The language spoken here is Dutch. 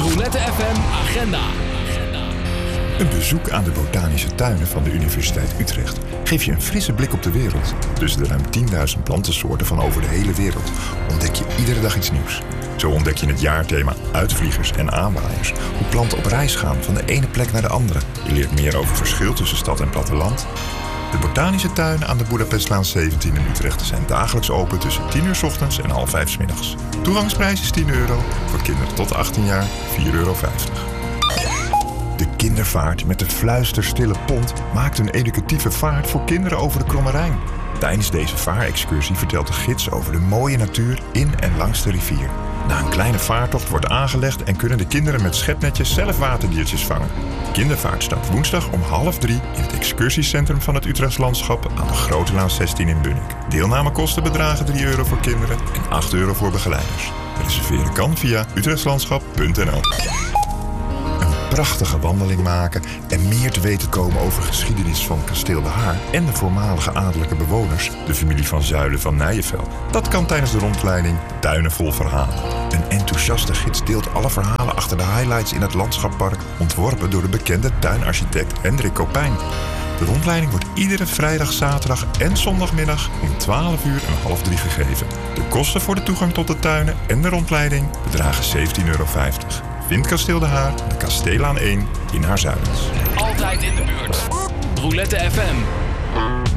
Roulette FM Agenda. Een bezoek aan de botanische tuinen van de Universiteit Utrecht geeft je een frisse blik op de wereld. Tussen de ruim 10.000 plantensoorten van over de hele wereld ontdek je iedere dag iets nieuws. Zo ontdek je het jaarthema uitvliegers en aanwaaiers. Hoe planten op reis gaan van de ene plek naar de andere. Je leert meer over het verschil tussen stad en platteland. De botanische tuinen aan de Boedapestlaan 17 in Utrecht zijn dagelijks open tussen 10 uur 's ochtends en 4:30 's middags. Toegangsprijs is €10. Voor kinderen tot 18 jaar €4,50. De kindervaart met de fluisterstille pont maakt een educatieve vaart voor kinderen over de Kromme Rijn. Tijdens deze vaarexcursie vertelt de gids over de mooie natuur in en langs de rivier. Na een kleine vaartocht wordt aangelegd en kunnen de kinderen met schepnetjes zelf waterdiertjes vangen. De kindervaart start woensdag om 2:30 in het excursiecentrum van het Utrechts Landschap aan de Grotelaan 16 in Bunnik. Deelnamekosten bedragen €3 voor kinderen en €8 voor begeleiders. Reserveren kan via utrechtslandschap.nl. Prachtige wandeling maken en meer te weten komen over de geschiedenis van Kasteel De Haar en de voormalige adellijke bewoners, de familie van Zuilen van Nijenveld. Dat kan tijdens de rondleiding Tuinen vol verhalen. Een enthousiaste gids deelt alle verhalen achter de highlights in het landschappark, ontworpen door de bekende tuinarchitect Hendrik Kopijn. De rondleiding wordt iedere vrijdag, zaterdag en zondagmiddag om 12 uur en 2:30 gegeven. De kosten voor de toegang tot de tuinen en de rondleiding bedragen €17,50. Vind Kasteel De Haar, de Kasteelaan 1 in Haarzuilens. Altijd in de buurt. Roulette FM.